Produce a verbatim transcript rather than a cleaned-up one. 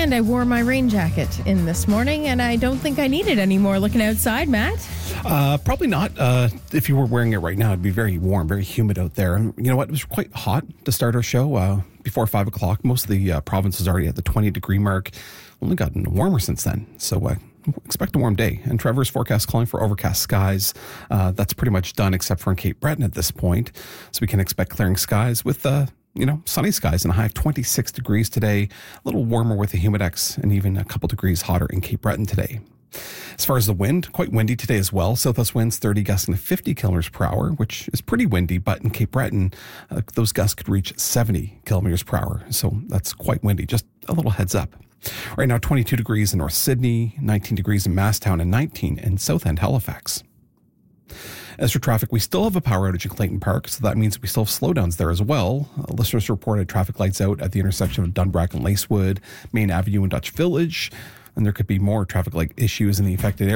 And I wore my rain jacket in this morning, and I don't think I need it anymore looking outside, Matt. Uh, probably not. Uh, if you were wearing it right now, it'd be very warm, very humid out there. And you know what? It was quite hot to start our show. Uh, before five o'clock, most of the uh, province was already at the twenty degree mark. Only gotten warmer since then. So uh, expect a warm day. And Trevor's forecast calling for overcast skies. Uh, that's pretty much done except for in Cape Breton at this point. So we can expect clearing skies with uh, you know, sunny skies and a high of twenty-six degrees today. A little warmer with the humidex and even a couple degrees hotter in Cape Breton today. As far as the wind, quite windy today as well. Southwest winds thirty gusting to fifty kilometers per hour, which is pretty windy, but in Cape Breton, uh, those gusts could reach seventy kilometers per hour. So that's quite windy. Just a little heads up. Right now, twenty-two degrees in North Sydney, nineteen degrees in Masstown, and nineteen in South End, Halifax. As for traffic, we still have a power outage in Clayton Park, so that means we still have slowdowns there as well. Uh, listeners reported traffic lights out at the intersection of Dunbrack and Lacewood, Main Avenue and Dutch Village, and there could be more traffic light issues in the affected area.